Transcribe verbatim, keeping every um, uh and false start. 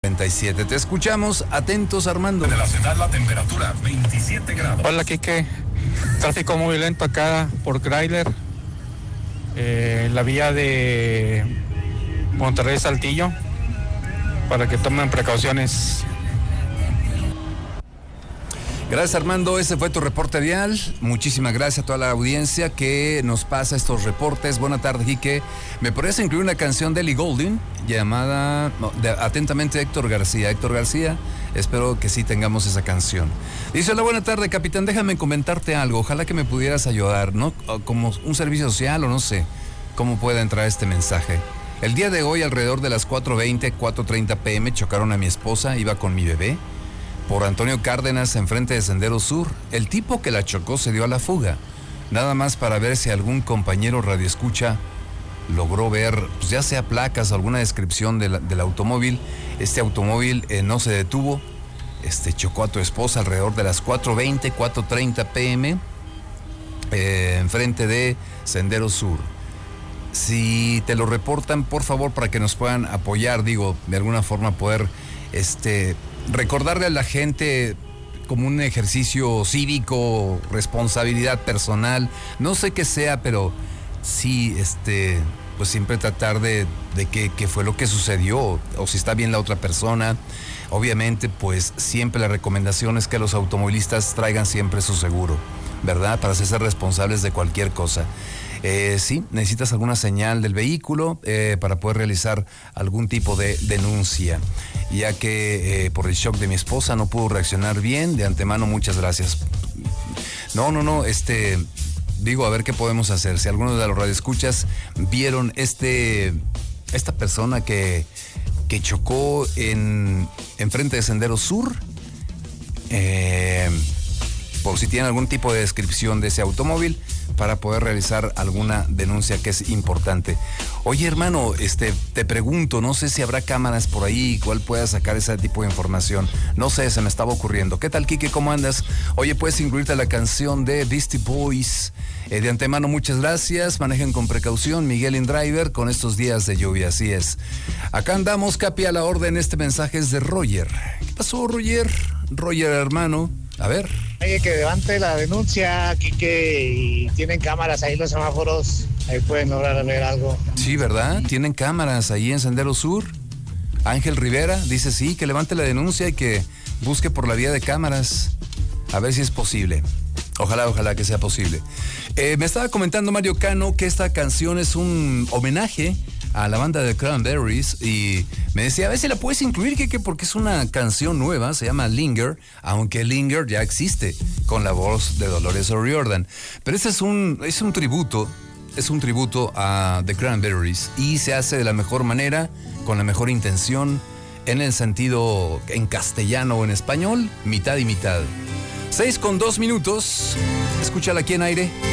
treinta y siete. Te escuchamos, atentos, Armando. De la ciudad la temperatura veintisiete grados. Hola, Quique. Tráfico muy lento acá por Grailer, eh, la vía de Monterrey Saltillo, para que tomen precauciones. Gracias, Armando, ese fue tu reporte vial. Muchísimas gracias a toda la audiencia que nos pasa estos reportes. Buena tarde, Quique. ¿Me podrías incluir una canción de Ellie Goulding llamada no, de, atentamente Héctor García? Héctor García, espero que sí tengamos esa canción. Dice: hola, buena tarde, capitán, déjame comentarte algo. Ojalá que me pudieras ayudar, ¿no? Como un servicio social o no sé cómo pueda entrar este mensaje. El día de hoy, alrededor de las cuatro veinte, cuatro treinta pm, chocaron a mi esposa, iba con mi bebé, por Antonio Cárdenas, enfrente de Sendero Sur. El tipo que la chocó se dio a la fuga. Nada más para ver si algún compañero radioescucha logró ver, pues ya sea placas o alguna descripción de la, del automóvil. Este automóvil eh, no se detuvo. Este chocó a tu esposa alrededor de las cuatro veinte, cuatro treinta pm, eh, enfrente de Sendero Sur. Si te lo reportan, por favor, para que nos puedan apoyar, digo, de alguna forma poder este recordarle a la gente como un ejercicio cívico, responsabilidad personal, no sé qué sea, pero sí, este, pues siempre tratar de, de qué, qué fue lo que sucedió, o, o si está bien la otra persona. Obviamente, pues siempre la recomendación es que los automovilistas traigan siempre su seguro, ¿verdad? Para hacerse responsables de cualquier cosa. Eh, sí, necesitas alguna señal del vehículo eh, para poder realizar algún tipo de denuncia, ya que eh, por el shock de mi esposa no pudo reaccionar bien. De antemano, muchas gracias. No, no, no, este, digo, a ver qué podemos hacer. Si algunos de los radioescuchas vieron este, esta persona que, que chocó en, en frente de Sendero Sur, eh, por si tienen algún tipo de descripción de ese automóvil, para poder realizar alguna denuncia que es importante. Oye, hermano, este, te pregunto, no sé si habrá cámaras por ahí, cuál pueda sacar ese tipo de información. No sé, se me estaba ocurriendo. ¿Qué tal, Quique? ¿Cómo andas? Oye, puedes incluirte a la canción de Beastie Boys. Eh, de antemano, muchas gracias. Manejen con precaución. Miguel InDriver, con estos días de lluvia, así es. Acá andamos, Capi, a la orden. Este mensaje es de Roger. ¿Qué pasó, Roger? Roger, hermano. A ver. Oye, que levante la denuncia, Quique, y tienen cámaras ahí los semáforos, ahí pueden lograr ver algo. Sí, ¿verdad? Tienen cámaras ahí en Sendero Sur. Ángel Rivera dice sí, que levante la denuncia y que busque por la vía de cámaras, a ver si es posible. Ojalá, ojalá que sea posible. Eh, me estaba comentando Mario Cano que esta canción es un homenaje a la banda de Cranberries y me decía, a ver si la puedes incluir, Kike, porque es una canción nueva, se llama Linger, aunque Linger ya existe con la voz de Dolores O'Riordan. Pero este es un, es un tributo, es un tributo a The Cranberries y se hace de la mejor manera, con la mejor intención, en el sentido en castellano o en español, mitad y mitad. Seis con dos minutos, escúchala aquí en aire.